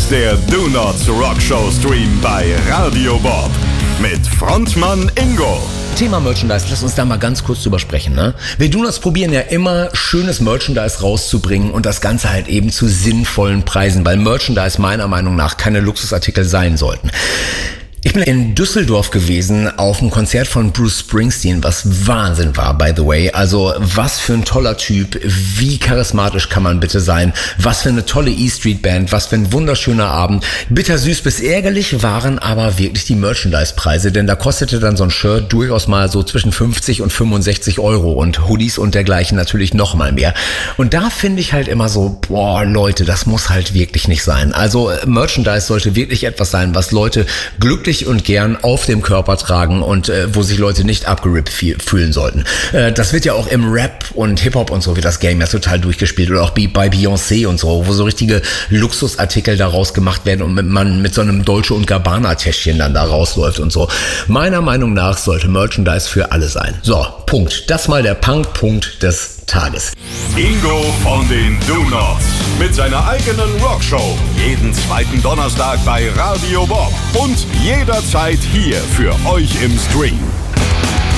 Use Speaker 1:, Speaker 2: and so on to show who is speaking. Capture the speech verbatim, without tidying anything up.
Speaker 1: ist der Do Nots Rockshow Stream bei Radio Bob mit Frontmann Ingo.
Speaker 2: Thema Merchandise, lass uns da mal ganz kurz drüber sprechen, ne? Wir Do Nots probieren ja immer, schönes Merchandise rauszubringen und das Ganze halt eben zu sinnvollen Preisen, weil Merchandise meiner Meinung nach keine Luxusartikel sein sollten. Ich bin in Düsseldorf gewesen auf einem Konzert von Bruce Springsteen, was Wahnsinn war, by the way. Also was für ein toller Typ, wie charismatisch kann man bitte sein, was für eine tolle E-Street-Band, was für ein wunderschöner Abend. Bittersüß bis ärgerlich waren aber wirklich die Merchandise-Preise, denn da kostete dann so ein Shirt durchaus mal so zwischen fünfzig und fünfundsechzig Euro und Hoodies und dergleichen natürlich noch mal mehr. Und da finde ich halt immer so, boah Leute, das muss halt wirklich nicht sein. Also Merchandise sollte wirklich etwas sein, was Leute glücklich und gern auf dem Körper tragen und äh, wo sich Leute nicht abgerippt fühlen sollten. Äh, das wird ja auch im Rap und Hip-Hop und so wird das Game ja total durchgespielt oder auch bei Beyoncé und so, wo so richtige Luxusartikel daraus gemacht werden und man mit so einem Dolce und Gabbana Täschchen dann da rausläuft und so. Meiner Meinung nach sollte Merchandise für alle sein. So, Punkt. Das mal der Punk-Punkt des Tages.
Speaker 1: Ingo von den Do Nots mit seiner eigenen Rockshow. Jeden zweiten Donnerstag bei Radio Bob und jederzeit hier für euch im Stream.